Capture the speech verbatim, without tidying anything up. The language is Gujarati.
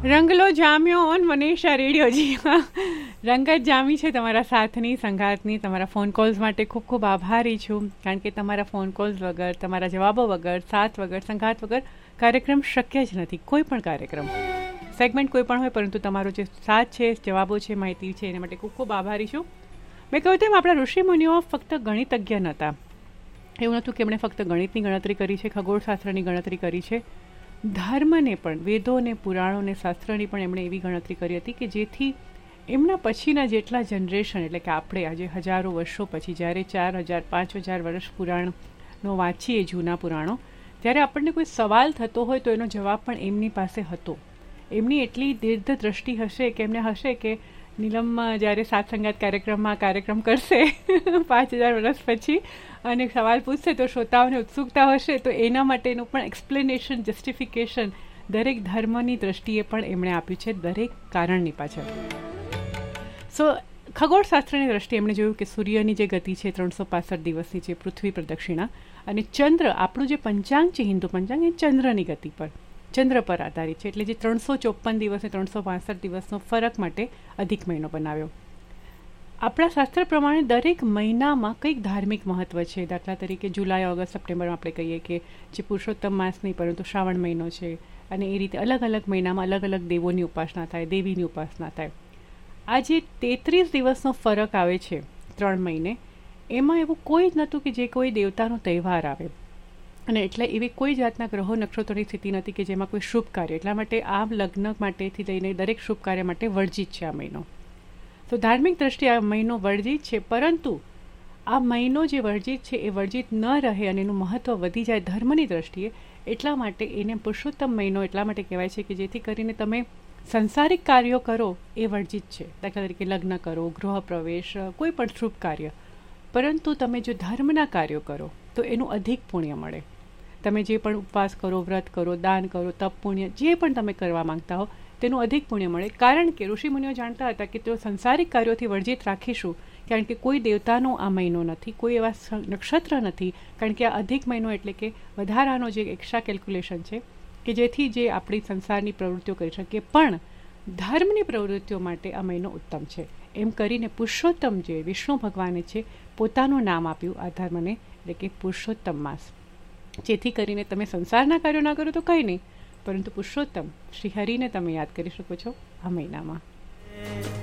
રંગલો જામ્યો ઓન મનીષા રેડિયોજી. રંગ જ જામી છે તમારા સાથની, સંગાતની. તમારા ફોન કોલ્સ માટે ખૂબ ખૂબ આભારી છું, કારણ કે તમારા ફોન કોલ્સ વગર, તમારા જવાબો વગર, સાથ વગર, સંગાત વગર કાર્યક્રમ શક્ય જ નથી. કોઈ પણ કાર્યક્રમ, સેગમેન્ટ કોઈ પણ હોય, પરંતુ તમારો જે સાથ છે, જવાબો છે, માહિતી છે, એના માટે ખૂબ ખૂબ આભારી છું. મેં કહ્યું તેમ આપણા ઋષિમુનિઓ ફક્ત ગણિતજ્ઞ નહોતા. એવું નહોતું કે એમણે ફક્ત ગણિતની ગણતરી કરી છે, ખગોળશાસ્ત્રની ગણતરી કરી છે. ધર્મને પણ, વેદોને, પુરાણોને, શાસ્ત્રની પણ એમણે એવી ગણતરી કરી હતી કે જેથી એમના પછીના જેટલા જનરેશન, એટલે કે આપણે આજે હજારો વર્ષો પછી જ્યારે ચાર હજાર પાંચ હજાર વર્ષ પુરાણનો વાંચીએ, જૂના પુરાણો, ત્યારે આપણને કોઈ સવાલ થતો હોય તો એનો જવાબ પણ એમની પાસે હતો. એમની એટલી દીર્ઘ દ્રષ્ટિ હશે કે એમને હશે કે નીલમમાં જ્યારે સાત સંગાત કાર્યક્રમમાં કાર્યક્રમ કરશે પાંચ હજાર વર્ષ પછી અને સવાલ પૂછશે તો શ્રોતાઓને ઉત્સુકતા હશે, તો એના માટેનું પણ એક્સપ્લેનેશન, જસ્ટિફિકેશન દરેક ધર્મની દ્રષ્ટિએ પણ એમણે આપ્યું છે, દરેક કારણની પાછળ. સો ખગોળશાસ્ત્રની દ્રષ્ટિએ એમણે જોયું કે સૂર્યની જે ગતિ છે ત્રણસો પાસઠ દિવસની છે, પૃથ્વી પ્રદક્ષિણા, અને ચંદ્ર, આપણું જે પંચાંગ છે હિન્દુ પંચાંગ, એ ચંદ્રની ગતિ પર, ચંદ્ર પર આધારિત છે. એટલે જે ત્રણસો ચોપન દિવસ અને ત્રણસો પાસઠ દિવસનો ફરક માટે અધિક મહિનો બનાવ્યો. આપણા શાસ્ત્ર પ્રમાણે દરેક મહિનામાં કંઈક ધાર્મિક મહત્ત્વ છે. દાખલા તરીકે જુલાઈ, ઓગસ્ટ, સપ્ટેમ્બરમાં આપણે કહીએ કે જે પુરુષોત્તમ માસ નહીં પરંતુ શ્રાવણ મહિનો છે, અને એ રીતે અલગ અલગ મહિનામાં અલગ અલગ દેવોની ઉપાસના થાય, દેવીની ઉપાસના થાય. આ જે તેત્રીસ દિવસનો ફરક આવે છે ત્રણ મહિને, એમાં એવું કોઈ જ નહોતું કે જે કોઈ દેવતાનો તહેવાર આવે, અને એટલે એવી કોઈ જાતના ગ્રહો નક્ષત્રોની સ્થિતિ નથી કે જેમાં કોઈ શુભ કાર્ય. એટલા માટે આ લગ્ન માટેથી લઈને દરેક શુભ કાર્ય માટે વર્જિત છે આ મહિનો. તો ધાર્મિક દ્રષ્ટિએ આ મહિનો વર્જિત છે, પરંતુ આ મહિનો જે વર્જિત છે એ વર્જિત ન રહે અને એનું મહત્ત્વ વધી જાય ધર્મની દ્રષ્ટિએ, એટલા માટે એને પુરુષોત્તમ મહિનો એટલા માટે કહેવાય છે કે જેથી કરીને તમે સંસારિક કાર્યો કરો એ વર્જિત છે. દાખલા તરીકે લગ્ન કરો, ગૃહ પ્રવેશ, કોઈ પણ શુભ કાર્ય. પરંતુ તમે જો ધર્મના કાર્યો કરો તો એનું અધિક પુણ્ય મળે. તમે જે પણ ઉપવાસ કરો, વ્રત કરો, દાન કરો, તપ પુણ્ય જે પણ તમે કરવા માંગતા હો તેનું અધિક પુણ્ય મળે. કારણ કે ઋષિમુનિઓ જાણતા હતા કે તેઓ સંસારિક કાર્યોથી વર્જિત રાખીશું, કારણ કે કોઈ દેવતાનો આ મહિનો નથી, કોઈ એવા નક્ષત્ર નથી, કારણ કે આ અધિક મહિનો એટલે કે વધારાનો જે એક્સ્ટ્રા કેલ્ક્યુલેશન છે કે જેથી જે આપણી સંસારની પ્રવૃત્તિઓ કરી શકીએ, પણ ધર્મની પ્રવૃત્તિઓ માટે આ મહિનો ઉત્તમ છે. એમ કરીને પુરુષોત્તમ જે વિષ્ણુ ભગવાને છે પોતાનું નામ આપ્યું આ ધર્મને, એટલે કે પુરુષોત્તમ માસ. જેથી કરીને તમે સંસારના કાર્યો ના કરો તો કંઈ નહીં, પરંતુ પુરુષોત્તમ શ્રી હરિને તમે યાદ કરી શકો છો આ મહિનામાં.